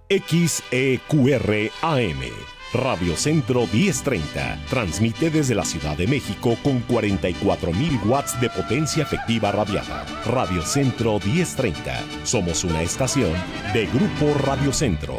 XEQR AM. Radio Centro 1030 transmite desde la Ciudad de México con 44.000 watts de potencia efectiva radiada. Radio Centro 1030. Somos una estación de Grupo Radio Centro.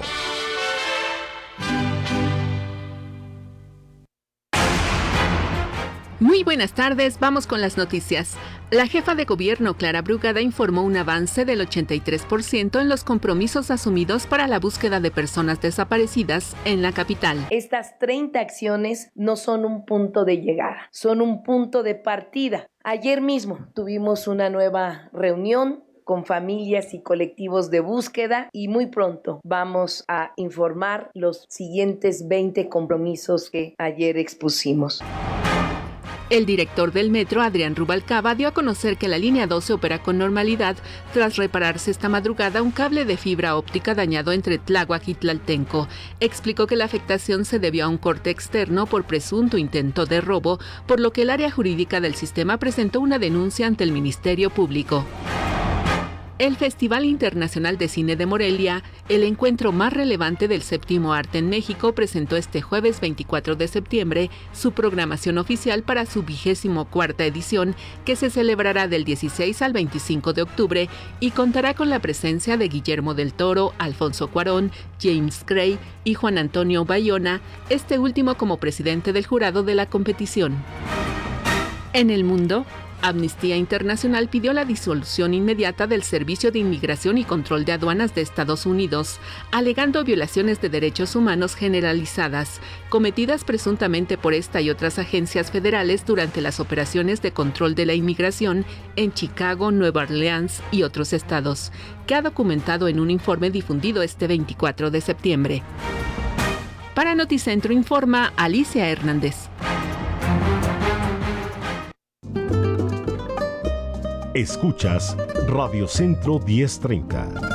Muy buenas tardes, vamos con las noticias. La jefa de gobierno, Clara Brugada, informó un avance del 83% en los compromisos asumidos para la búsqueda de personas desaparecidas en la capital. Estas 30 acciones no son un punto de llegada, son un punto de partida. Ayer mismo tuvimos una nueva reunión con familias y colectivos de búsqueda y muy pronto vamos a informar los siguientes 20 compromisos que ayer expusimos. El director del metro, Adrián Rubalcaba, dio a conocer que la línea 12 opera con normalidad tras repararse esta madrugada un cable de fibra óptica dañado entre Tláhuac y Tlaltenco. Explicó que la afectación se debió a un corte externo por presunto intento de robo, por lo que el área jurídica del sistema presentó una denuncia ante el Ministerio Público. El Festival Internacional de Cine de Morelia, el encuentro más relevante del séptimo arte en México, presentó este jueves 24 de septiembre su programación oficial para su 24ª edición, que se celebrará del 16 al 25 de octubre y contará con la presencia de Guillermo del Toro, Alfonso Cuarón, James Gray y Juan Antonio Bayona, este último como presidente del jurado de la competición. En el mundo, Amnistía Internacional pidió la disolución inmediata del Servicio de Inmigración y Control de Aduanas de Estados Unidos, alegando violaciones de derechos humanos generalizadas, cometidas presuntamente por esta y otras agencias federales durante las operaciones de control de la inmigración en Chicago, Nueva Orleans y otros estados, que ha documentado en un informe difundido este 24 de septiembre. Para Noticentro informa Alicia Hernández. Escuchas Radio Centro 1030.